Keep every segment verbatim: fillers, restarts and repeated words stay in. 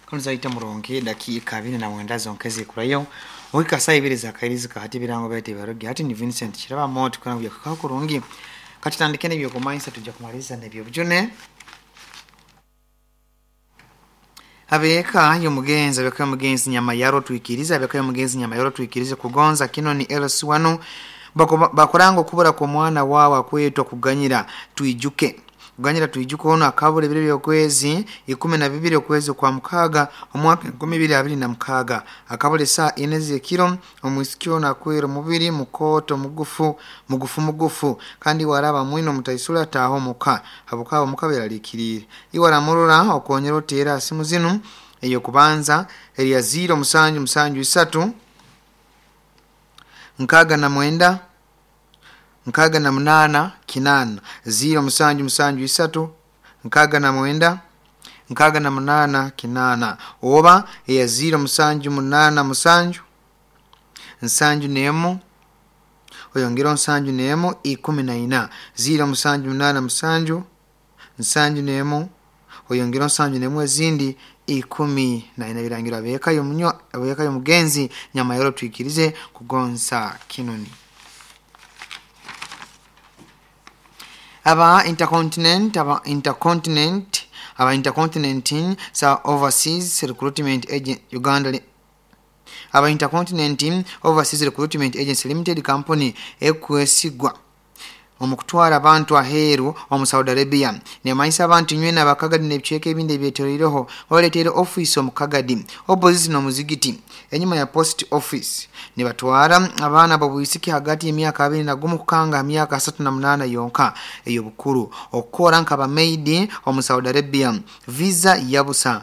Kunza ita muronke dakika abiri na mwenda zonkeze kurayo wika saa ibiri zakairiza kahati birango bete barogi hati ni Vincent kiraba moti kana bya kakurungi kati tandikene byo komanisa tujja kumaliza nebyo bujune abeka yo mugenza abeka yo mugenzi nyama yaro twikiriza abeka yo mugenzi nyama yaro twikiriza kugonza kino ni L C one bakorango kubura ko mwana wawa kwetwa kuganyira tuijuke kuganyira tuijuke ono akabure bibiri okwezi ikumi na bibiri okwezi kwa mukaga omwaka ikumi na bibiri na mukaga akabure saa ineze kiro omwisikyo na kwero mubiri mukoto mugufu mugufu mugufu kandi waraba mwino mutaisula taho muka habukaho mukabera likirire iwara murura okonyero tera simuzinu eyo kubanza elia zero musanju musanju isatu nkaga na mwenda nkaga na munana kinana zero musanju musanju isatu nkaga na mwenda nkaga na munana kinana oba eya zero musanju munana musanju nsanju nemo oyongero nsanju nemo ikumi na ina zero musanju munana musanju nsanju nemo oyongero nsanju nemo ezindi ikumi na ina birangira beka yo munyo beka yo mugenzi nyama yoro twikirize kugonza kinoni aba intercontinent aba intercontinent aba intercontinentin sa overseas recruitment agent Uganda aba intercontinentin overseas recruitment agency limited company ekwesigwa omukutwara abantu aheru omu Saudi Arabia ne maisa abantu nywena bakagadi ne bicheke ebinde byetorireho oletera office omukagadi opposite no muzigiti enyuma ya post office ne batwara abana babuyisiki hagati y'emyaka abiri na gumu kukanga myaka asatu na munana yonka eyo bukuru okora nkaba maid omu Saudi Arabia visa yabusa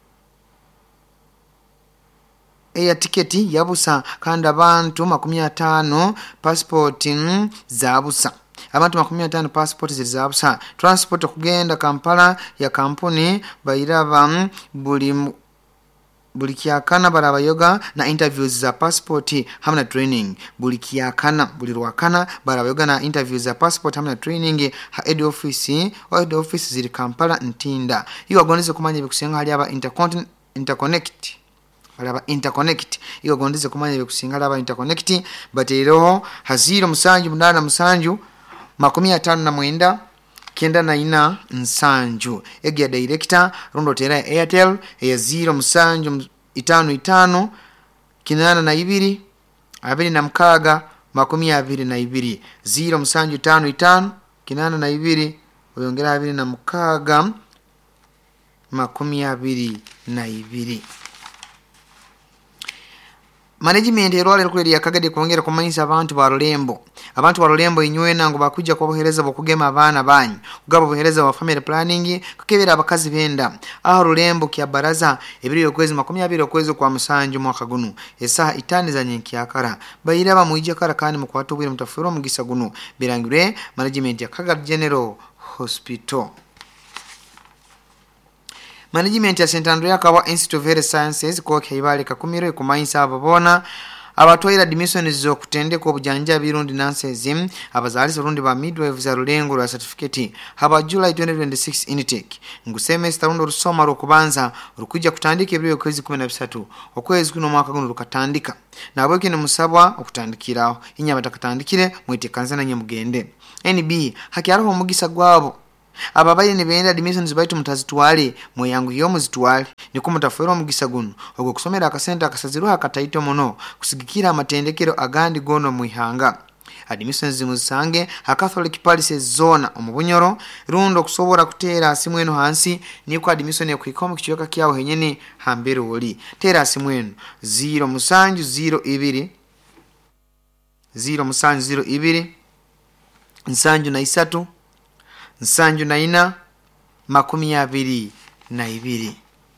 eya tiketi yabusa kandi abantu makumi atano passport zabusa abantu makumi atano passport zizabusa transport okugenda Kampala ya kampuni bayiraba buli buli kyakana baraba yoga na interviews za passport hamna training buli kyakana buli rwakana baraba yoga na interviews za passport hamna training ha head office o head office ziri Kampala ntinda iyo agonize kumanya bikusenga hali aba intercontinent interconnect alaba interconnect iyo agonize kumanya bikusenga alaba interconnect batero haziro musanju munana musanju makumi atano na mwenda kenda na ina nsanju egya director rondo tera Airtel ya zero musanju itano itano kinana na ibiri abiri na mkaga makumi abiri na ibiri zero musanju itano itano kinana na ibiri oyongera abiri na mkaga makumi abiri na ibiri management erwale kuleri yakagade kuongera kumanyisa abantu barulembo abantu barulembo inywena ngo bakujja kubohereza bokugema abana banyu ugabo bohereza wa family planning kukebera abakazi benda aho rulembo kya baraza ebiri yokwezi makumi abiri okwezi kwa musanju mwaka gunu esaha itani za nyenki yakara bayira ba muije kara kandi mukwatu bwire mutafuro mugisa gunu birangire management yakagade General Hospital management ya Saint Andrea kawa Institute of Health Sciences ko kibale kakumiro kumayisa ababona abatwira admission zo kutende ko bujanja birundi nansezim abazali rundi ba midwives za rulengo rwa certificate haba July twenty twenty-six intake ngu semester rundo rusoma ro kubanza rukujja kutandika ebyo kwezi kumi na bisatu okwezi kuno mwaka guno rukatandika nabo kine musabwa okutandikiraho inyama takatandikire mwite kanzana nyamugende N B hakiaraho mugisa gwabo ababaye ne benda admission zibaitu mutazitwale moyangu yo muzitwale niko mutafero mugisa guno ogwo kusomera akasenta akasaziruha akataito mono kusigikira amatendekero agandi gono muihanga admission zimusange ha Catholic Palace zone omubunyoro rundo kusobora kutera asimweno hansi niko admission ya kwikoma kichoka kyawo henyene hambere oli tera asimweno zero musanju zero ibiri zero musanju zero ibiri nsanju na isatu nsanju na ina makumi abiri na ibiri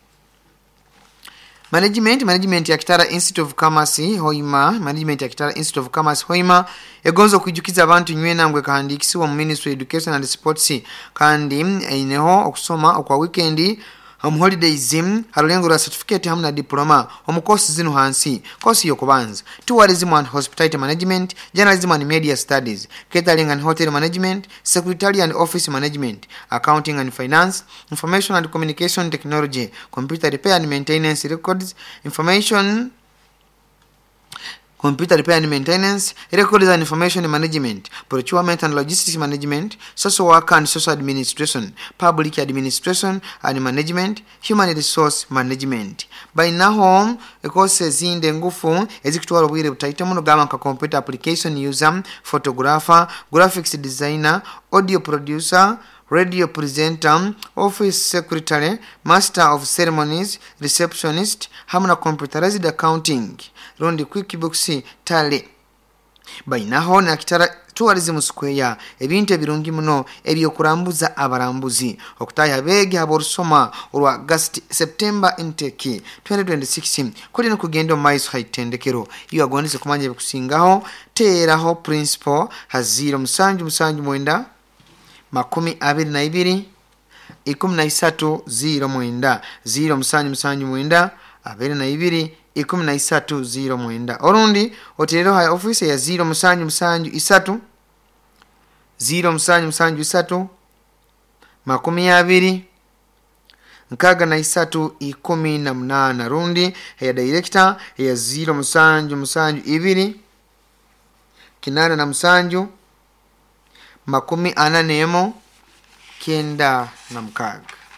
management management ya Kitara Institute of Commerce Hoima management ya Kitara Institute of Commerce Hoima egonzo kujukiza abantu nywena ngwe kahandikisiwa mu Ministry of Education and Sports kandi ineho okusoma okwa weekend Omu holidays halulengo lwa certificate hamwe na diploma omu course zino hansi. Course yokubanza tourism and hospitality management, journalism and media studies, catering and hotel management, secretarial and office management, accounting and finance, information and communication technology, computer repair and maintenance records, information computer repair and maintenance, records and information management, procurement and logistics management, social work and social administration, public administration and management, human resource management. By now, courses in the ngufu ezikutwala obwire butaita muno gama ka computer application user, photographer, graphics designer, audio producer, radio presenter, office secretary, master of ceremonies, receptionist, hamna computerized accounting, rundi QuickBooks tally. Bainaho na kitara tourism square ebintu ebirungi muno ebyokurambuza abarambuzi okutaya bege aborusoma olwa August September intake twenty twenty-six kuli no kugendo mais haitendekero iyo agonize kumanya bikusingaho teraho principal haziro musanju musanju mwenda makumi abiri na ibiri ikumi na isatu ziro mwenda ziro musanju musanju mwenda abiri na ibiri ikumi na isatu ziro mwenda orundi oterero haya office ya ziro musanju musanju isatu ziro musanju musanju isatu makumi abiri nkaga na isatu ikumi na munana rundi ya director ya ziro musanju musanju ibiri kinana na musanju makumi ananemo kenda na mkaga.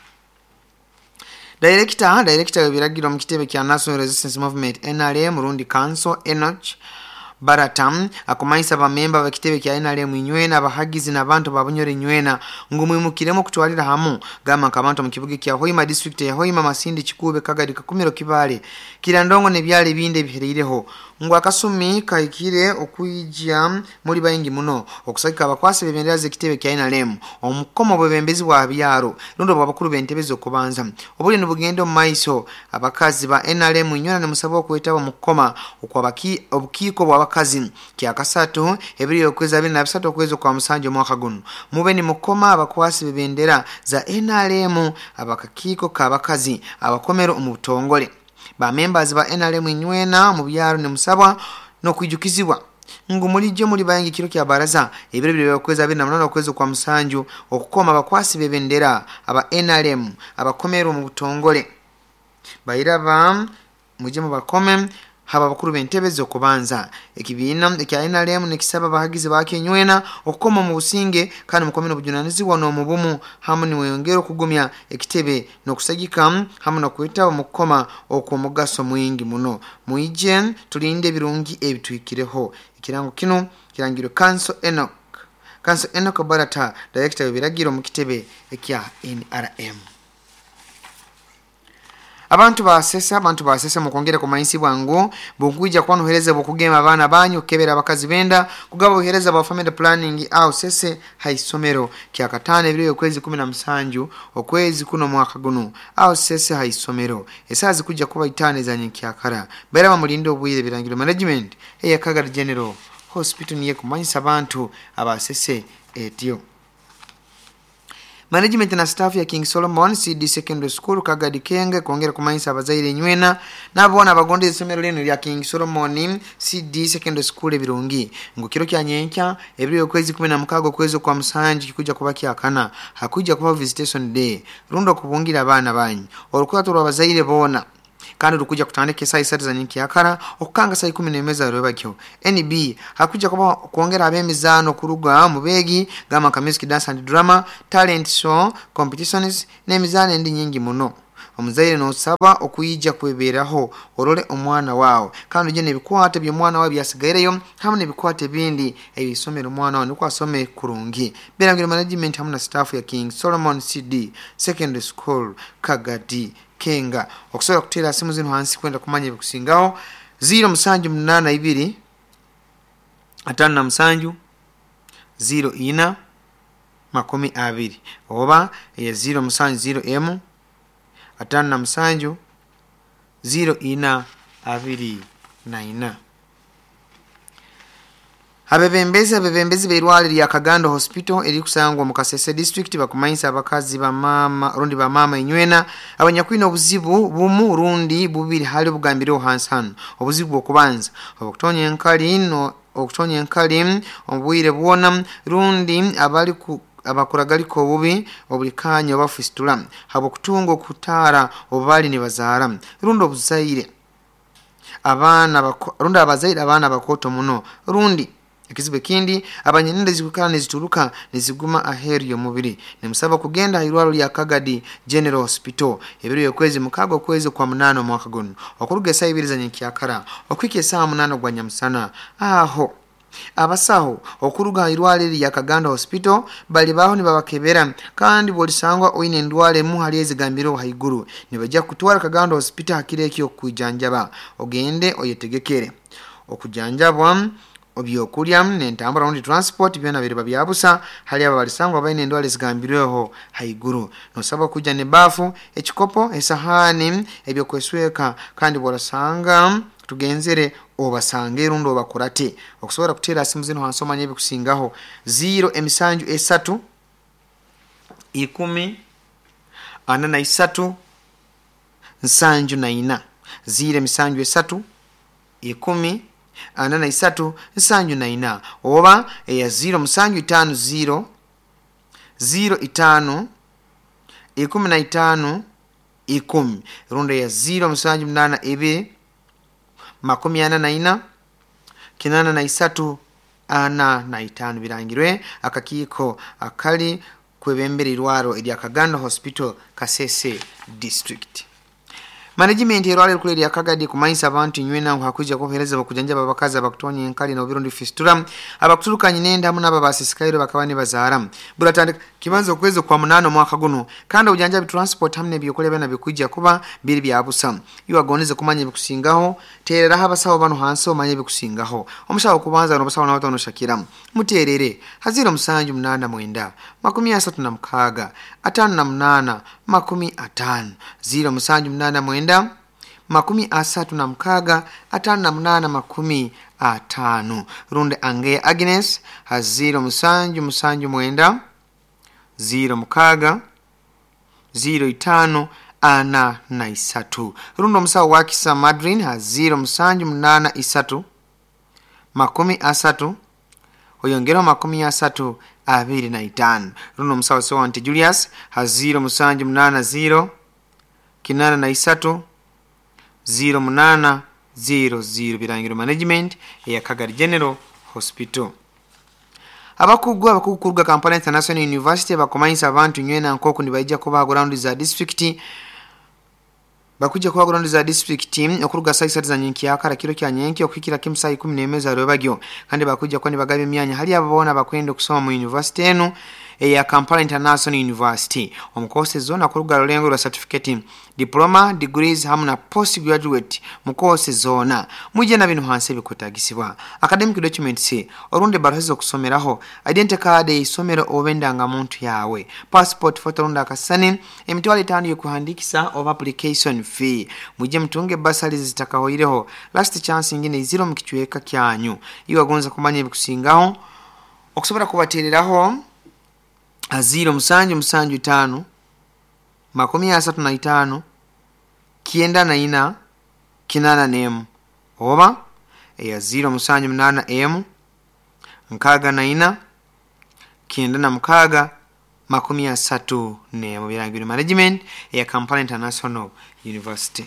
Director, director webiragiro mu kitebe kya National Resistance Movement N R M Murundi Council Enoch Baratam akomaisa ba member ba kitebe kya N R M inywena abahagizi n'abantu babunyore inywena ngumwimukiremo kutwalira hamu gama kabantu mu kibuga kya Hoima district ya Hoima Masindi Kikube Kagari Kakumiro Kibale kirandongo ne byali binde biherireho ngo akasumi kayikire okuyijja muri bayingi muno okusakika abakwase bebendera ze kitebe kya N R M omukomo bwebembezi bwa byaro lundo babakuru bentebezo kubanza obuli n'ubugendo maiso abakazi ba N R M inywena ne musabo okuetaba mukoma okwabaki obukiko bwa abakazi kya kasatu ebiri okweza abiri na bisatu okwezo kwa musanjo mwaka guno mube ni mukoma abakwasi bebendera za N R M abakakiko kabakazi abakomero mu butongole ba members ba N R M inywena mu byaro ne musabwa no kwijukizibwa ngo muri je muri bayangi kiro kya baraza ebiri biri okweza abiri na munana okwezo kwa musanjo okukoma abakwasi bebendera aba N R M abakomero mu butongole bayiraba muje mu bakome haba bakuru bentebezo kubanza ekibina ekya N R M nekisaba bahagize bakenywena okukoma mu businge kandi mukomeno bujunanizi wano mubumu hamu ni weyongero kugumya ekitebe nokusagika hamu no kwetaba mukoma okumugaso mwingi muno muijen tulinde birungi ebitwikireho ikirango kino kirangiro Council Enoch Council Enoch Barata director webiragiro mu kitebe ekya N R M. Abantu basesa abantu basesa mukongera ku mayinsi bwangu bugwija kwanohereza bukugema abana banyu kebera abakazi benda kugaba ohereza ba family planning au sese haisomero kya katane biri okwezi kumi na musanju okwezi kuno mwaka guno au sese haisomero esazi kujja kuba itane za nyikyakara bera bamulindo obwire birangiro management eya Kagari General Hospital niye kumanyisa abantu abasese etio. Management na staff ya King Solomon C D Secondary School Kagadi Kenge kuongera kumaisa abazaire nywena nabona abagonde isomero leno lya King Solomon C D Secondary School ebirungi ngo kiro kya nyenkya ebiri okwezi kumi na mukago kwezo kwa musanji kikuja kubaki akana hakuja kuba visitation day rundo kubungira abana banyi olukwato abazaire bona kandi rukuja kutandika saa isatu za nyinki yakara okukanga saa kumi n'emeza rwebakyo N B hakuja kuba kuongera abemizano kuruga mu begi gama ka music dance and drama talent show competitions n'emizano endi nyingi muno omuzaire no saba okuyija kweberaho orole omwana wao kandi je nebikwate byo mwana wa byasigayireyo hamwe nebikwate bindi ebisomero mwana wa niko asome kurungi birangiro management hamwe na staff ya King Solomon C D Secondary School Kagadi Kenga okusobola kutera simu zino hansi kwenda kumanya bikusingaho ziro musanju munana ibiri atano na musanju ziro ina makumi abiri oba ya ziro musanju ziro M atano na musanju ziro ina abiri na ina abebembezi abebembezi beirwaliro lya Kaganda Hospital eri kusangwa mu Kasese district bakumanyisa abakazi ba mama rundi ba mama inywena abanyakwina obuzibu bumu rundi bubiri hali bugambire hansan obuzibu okubanza okutonya enkali no okutonya enkali obwire bwona rundi abali ku abakuragariko obubi obulikanya obafistula habo kutunga okutara obali ne bazaara rundi obuzaire abana rundi abazaire abana bakoto muno rundi ekizibe kindi abanyende zikukana nezituluka neziguma aheri yomubiri nemusaba kugenda irwalo lya Kagadi General Hospital ebiro yokwezi mukago kwezi kwa munano mwaka guno okurugesa ibiriza nyikyakara okwikesa munano gwa nyamusana aho abasaho okuruga irwale lya Kaganda Hospital bali baho nibabakebera kandi bolisangwa oine ndwale mu hali ezigambiro haiguru nibajja kutwara Kaganda Hospital hakireki okujanjaba ogende oyetegekere okujanjabwa obyokulya n'entambula rundi transport byona biri babyabusa hali aba balisangwa baine ndwale zigambirweho haiguru nosaba kujja ne bafu ekikopo esahani ebyo kwesweka kandi bolasanga tugenzere obasange rundo obakurate okusobora kutera simu zino hansoma nyebi kusingaho zero emisanju esatu ikumi ana na isatu nsanju na ina zero emisanju esatu ikumi ana na isatu nsanju na ina oba eya zero musanju itano zero zero itano ikumi na itano ikumi rundo ya zero musanju mnana ebe makumi ana na ina kinana na isatu ana na itano birangirwe akakiko akali kwebembere irwaro erya Kaganda Hospital Kasese district. Management irwaro kule ya Kagadi kumanyisa abantu nywena ngo hakuja kohereza bakujanja babakaza bakutonye enkali no birundi fistura abakutulukanye nenda mu naba basisikairo bakabane bazara buratandika kibanzo kwezo kwa munano mwaka guno kandi ujanja bi transport hamne byokole bana bikujja kuba biri byabusa yuwagoneze kumanye bikusingaho terera habasaho bano hanso manye bikusingaho omushaho kubanza no basaho n'abatono shakira muterere hazira musanju munana mwenda makumi asatu na mkaga atanu na munana makumi atanu zira musanju munana mwenda makumi asatu na mkaga atanu na munana makumi atanu runde ange Agnes hazira musanju musanju mwenda zero mkaga zero itano ana na isatu rundo musawo wakisa Madrin ha zero musanju munana isatu makumi asatu oyongero makumi asatu abiri na itano rundo musawo so anti Julius ha zero musanju munana zero kinana na isatu zero munana zero zero birangiro management ya Kagadi General Hospital. Abakugwa abakukurwa Kampala International University bakomanyisa abantu nywena nkoko nibajja kuba ground za district bakujja kuba ground za district okuruga size za nyenki yakara kiro kya nyenki okukira kimsa ikumi nemeza rwebagyo kandi bakujja ko nibagabe emyanya hali ababona bakwenda kusoma mu university eno ya Kampala International University omukose zona kuruga lolengo lwa certificate diploma degrees hamna postgraduate mukose zona muje na bino hanse bikotagisibwa academic documents orunde barahizo kusomeraho identity card isomero obendanga muntu yawe passport photo runda kasani emitwali tano yo kuhandikisa of application fee muje mtunge basali zitakahoireho last chance ingine zero mukichweka kyanyu iwagonza kumanya bikusingaho okusobora kubatereraho aziro musanju musanju tano makumi asatu na itano kienda na ina kinana nemu oba eya zero musanju munana emu nkaga na ina kienda na mkaga makumi asatu nemu birangiro management ya Kampala International University.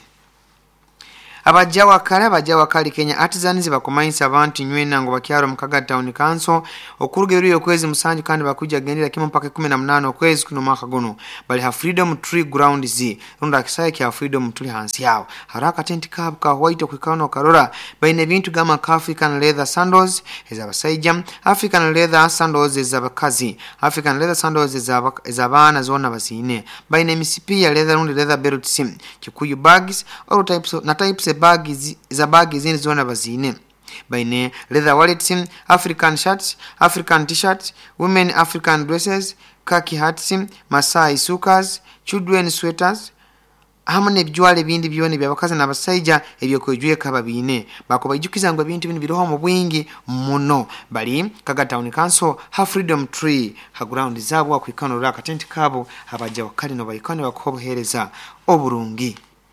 Abajawa kale abajawa kali Kenya Artisans bakomanyisa abantu nywena ngo bakyaro mukaga town council okurugerero yokwezi musanju kandi bakujja gendera kimo mpaka kumi na munana okwezi kuno mwaka guno bali ha Freedom Tree Ground Z runda kisaye kya Freedom Tree hansi yao haraka tent cab ka white kwikano karora baine bintu gama African leather sandals ezabasajja African leather sandals ezabakazi African leather sandals ezabana zona basine baine misipi ya leather rundi leather belt sim kikuyu bags all types na types bagi za bagi zini zona bazine baine leather wallets African shirts African t-shirts women African dresses khaki hats Masai sukas children sweaters hamwe n'ebijwalo ebindi byona ebyabakazi n'abasajja ebyokwejueka babine bako bayijukiza ngo ebintu bino biroho mu bwingi muno bali Kaga Town Council ha Freedom Tree ha ground zabo akwikanura akatenti kabo abaja wakali no bayikane bakobohereza oburungi.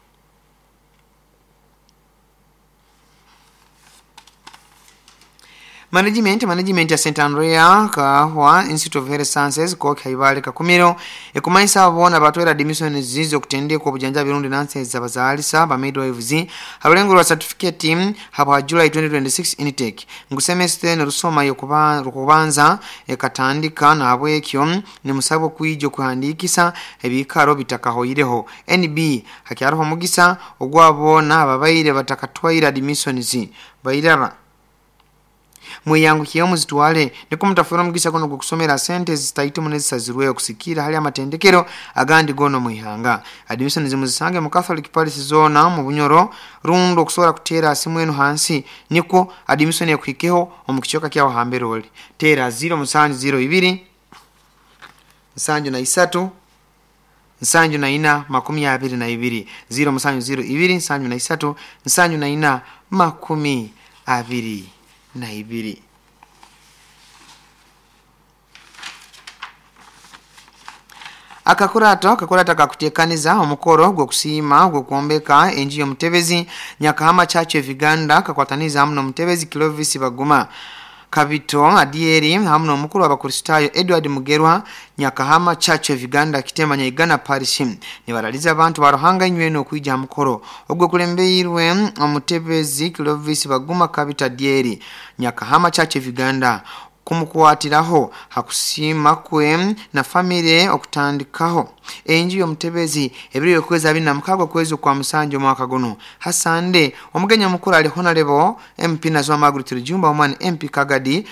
Management management ya Saint Andrea Kahwa Institute of Health Sciences ko kaibale kakumiro ekumaisa abona batwera admission zizo kutendeka ko bujanja birundi nanse zabazalisa ba midwives habulengo lwa certificate haba July twenty twenty-six intake ngu semester ne rusoma yokubanza ekatandika na abwekyo ni musabo kwijo kuhandikisa ebikaro bitakahoyireho N B hakyaraho mugisa ogwabona ababayire batakatwaira admission zi bayiraba mweyangu kiyo muzitwale niko mutafura mugisa kono gukusomera sente zitaite munezisa zirwe okusikira hali amatendekero agandi gono mwihanga admission zimuzisange mu Catholic Parish zona mu Bunyoro rundo okusora kutera asimwenu hansi niko admission yakwikeho omukichoka kyawo hambere oli tera zero musanju zero ibiri nsanju na isatu nsanju na ina makumi abiri na ibiri zero musanju zero ibiri nsanju na isatu nsanju na ina makumi abiri na ibiri. Akakurato akakurata kakutekaniza omukoro gwo kusima gwo kuombeka enji yo Mutebezi Nyakahama Church of Uganda kakwataniza hamno Mutebezi Clovis Baguma Kabito Adieri hamno mukuru abakristayo Edward Mugerwa Nyakahama Church of Uganda kitema Nyigana Parish ni baraliza abantu barohanga nyweno okwijja mukoro ogwo kulembeirwe Mutebezi Clovis Baguma Kabito Adieri Nyakahama Church of Uganda kumukwatiraho hakusima kwe na family okutandikaho enji yo Mutebezi ebiriyo kweza abina mukago kwezo kwa musanjo mwaka gono hasande omugenya mukuru ali honorable M P Nazwa Margaret Jumba omwana M P Kagadi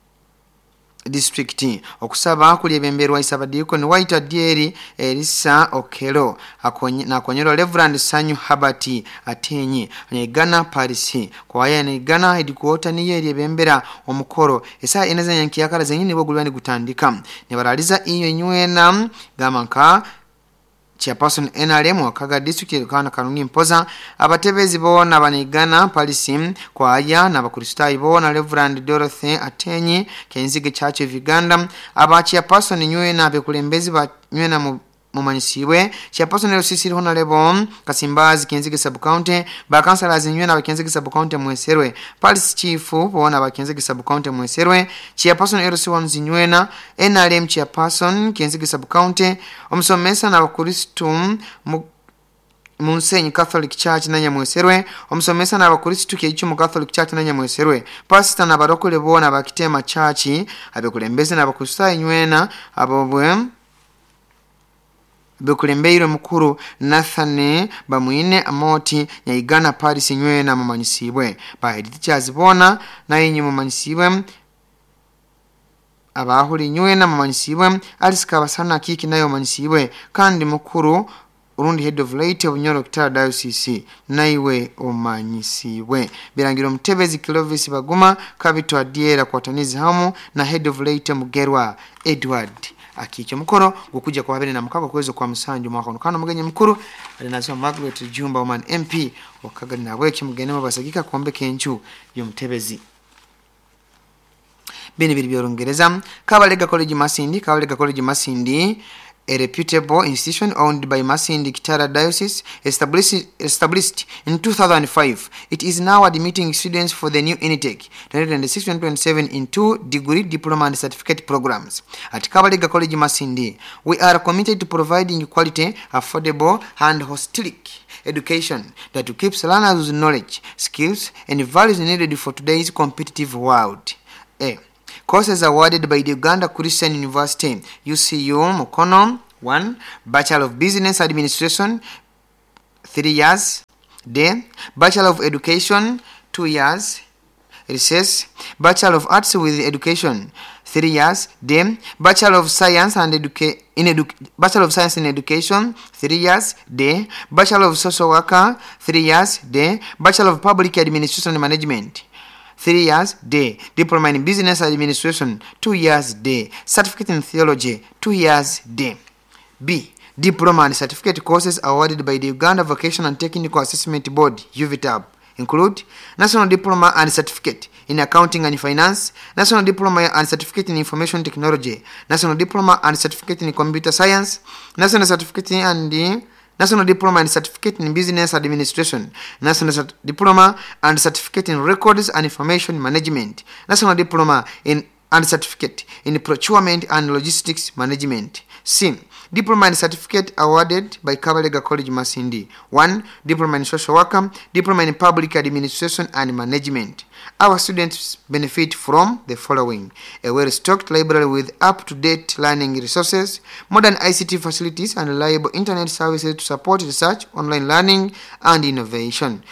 district okusaba kuli ebemberwa isabadiko ni White Adieri Elisa Okelo akonye na konyero Reverend Sanyu Habati Atenyi Nyigana Paris kwa ya Nyigana headquarter ni yeri ebembera omukoro esa eneza nyankiyakala zenyini bogulwani gutandika ne baraliza iyo nywena gamanka Chairperson N R M wakaga district kana kanungi mpoza abatebezi bona banigana Palisim kwa aya na bakristayi bona Reverend Dorothy Atenyi Kenzige Church of Uganda aba Chairperson nywe na bekulembezi ba nywe na mu mumanyisiwe Chairperson L C C Honorable Kasimbazi Kenzige Sub County ba councilors nywe na Kenzige Sub County Mweserwe Palis Chief bona ba Kenzige Sub County Mweserwe Chairperson L C one zinywena N R M Chairperson Kenzige Sub County omsomesa na bakristu Munsenyi Catholic Church na Nyamweserwe omsomesa na bakristu kecho mu Catholic Church na Nyamweserwe pastor na barokole bona bakitema church abekulembeze na bakristu nywena abobwe Bekulembeiro mukuru Nathane bamwine Amoti Nyigana Paris nywe na mumanyisibwe ba editors bona na yenye mumanyisibwe abahuri nywe na mumanyisibwe alisika basana kiki nayo mumanyisibwe kandi mukuru urundi head of late of Bunyoro Kitara Diocese naiwe omanyisibwe birangiro Mutebezi Clovis Baguma Kabito Adiera kwatanizi hamu na head of late Mugerwa Edward akicho mukoro gukuja kwa habari na mukako kwezo kwa musanju mwaka kana mugenye mukuru alinazwa Margaret Jumba oman M P wakaga na weki mugene mabasagika kombe kenchu yo Mutebezi bene biri byorongereza Kabalega College Masindi Kabalega College Masindi a reputable institution owned by Masindi Kitara Diocese established established in two thousand five. It is now admitting students for the new intake twenty twenty-six twenty twenty-seven in two degree diploma and certificate programs. At Kabalega College Masindi, we are committed to providing quality, affordable and holistic education that keeps learners with knowledge, skills and values needed for today's competitive world. A. Courses awarded by the Uganda Christian University U C U Mukono one. Bachelor of Business Administration three years. D. Bachelor of Education two years. Research. Bachelor of Arts with Education three years. D. Bachelor of Science and Educa- in edu- Bachelor of Science in Education three years. D. Bachelor of Social Worker three years. D. Bachelor of Public Administration and Management three years. D. Diploma in Business Administration two years. D. Certificate in Theology two years. D. B. Diploma and certificate courses awarded by the Uganda Vocational and Technical Assessment Board, U V T A B, include National Diploma and Certificate in Accounting and Finance, National Diploma and Certificate in Information Technology, National Diploma and Certificate in Computer Science, National Certificate and the National Diploma and Certificate in Business Administration, National Cert- Diploma and Certificate in Records and Information Management, National Diploma in and Certificate in Procurement and Logistics Management. C. Diploma and Certificate awarded by Kabalega College Masindi. one. Diploma in Social Worker, Diploma in Public Administration and Management. Our students benefit from the following: a well-stocked library with up-to-date learning resources, modern I C T facilities and reliable internet services to support research, online learning and innovation.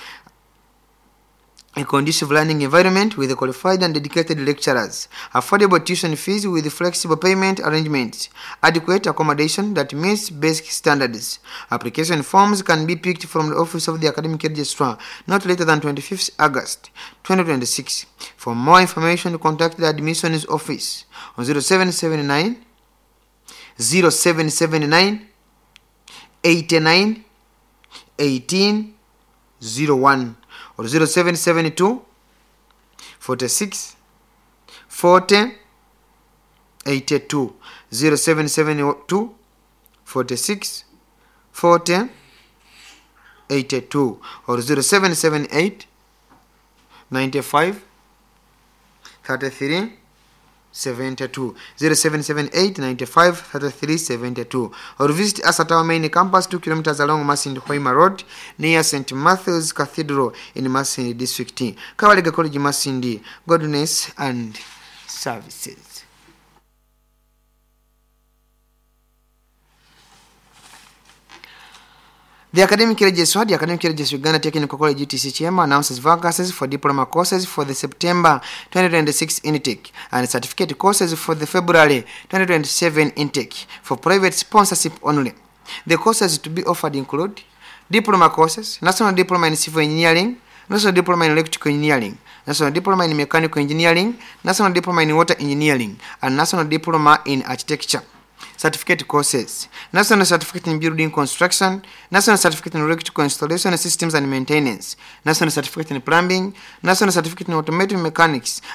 A conducive learning environment with qualified and dedicated lecturers, affordable tuition fees with flexible payment arrangements, adequate accommodation that meets basic standards. Application forms can be picked from the office of the academic registrar not later than twenty-fifth August twenty twenty-six. For more information, contact the admissions office on zero seven seven nine zero seven seven nine eight nine one eight zero one or zero seven seven two forty-six forty eighty-two, zero seven seven two forty-six forty eighty-two or zero seven seven eight ninety-five thirty-three seventy-two, zero seven seven eight ninety-five thirty-three seventy-two, or visit us at our main campus two kilometers along Masindi Hoima Road near Saint Matthew's Cathedral in Masindi District. Kabalega College Masindi, godliness and services. The Academic Registrar, the Academic Registrar Uganda Technical College U T C Chema announces vacancies for diploma courses for the September twenty twenty-six intake and certificate courses for the February twenty twenty-seven intake for private sponsorship only. The courses to be offered include diploma courses, National Diploma in Civil Engineering, National Diploma in Electrical Engineering, National Diploma in Mechanical Engineering, National Diploma in Water Engineering, and National Diploma in Architecture. Certificate courses: National Certificate in Building Construction, National Certificate in Electrical Installation Systems and Maintenance, National Certificate in Plumbing, National Certificate in Automotive Mechanics,